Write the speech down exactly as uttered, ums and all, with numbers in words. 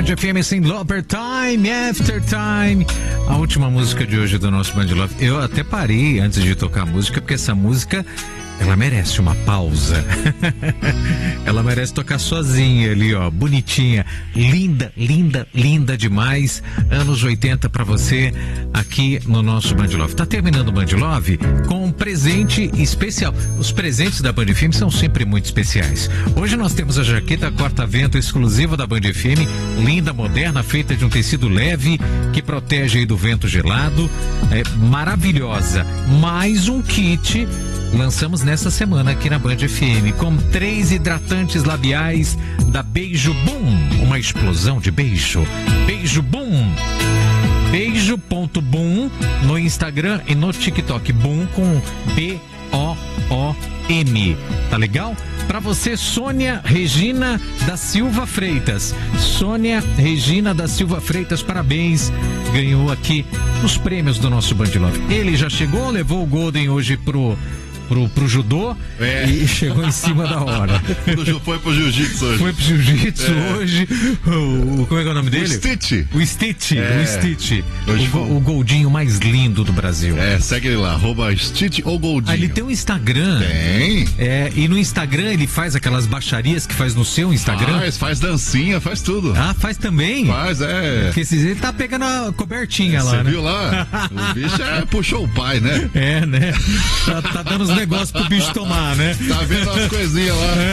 Band F M sem Lover Time, After Time. A última música de hoje do nosso Band Love. Eu até parei antes de tocar a música, porque essa música, ela merece uma pausa. Ela merece tocar sozinha ali, ó, bonitinha, linda, linda, linda demais. Anos oitenta pra você aqui no nosso Band Love. Tá terminando o Band Love com um presente especial. Os presentes da Band F M são sempre muito especiais. Hoje nós temos a jaqueta corta-vento exclusiva da Band F M, linda, moderna, feita de um tecido leve que protege aí do vento gelado, é maravilhosa. Mais um kit lançamos nessa semana aqui na Band F M, com três hidratantes labiais da Beijo Boom. Uma explosão de beijo. Beijo Boom. Beijo ponto boom no Instagram e no TikTok. Boom com B O O M. Tá legal? Pra você, Sônia Regina da Silva Freitas. Sônia Regina da Silva Freitas, parabéns. Ganhou aqui os prêmios do nosso Band Love. Ele já chegou, levou o Golden hoje pro... Pro, pro judô é. E chegou em cima da hora. Foi pro jiu-jitsu hoje. Foi pro jiu-jitsu é. hoje. O, o, como é que é o nome dele? O Stitch. O Stitch. É. O Stitch. Hoje o, foi... o Goldinho mais lindo do Brasil. É, segue ele lá, arroba Stitch ou Goldinho. Ah, ele tem um Instagram. Tem. É, e no Instagram ele faz aquelas baixarias que faz no seu Instagram. Faz, faz dancinha, faz tudo. Ah, faz também? Faz, é. Porque esses, ele tá pegando a cobertinha é, lá, Você né? viu lá? O bicho é, puxou o pai, né? É, né? Tá, tá dando os negócios pro bicho tomar, né? Tá vendo as coisinhas lá.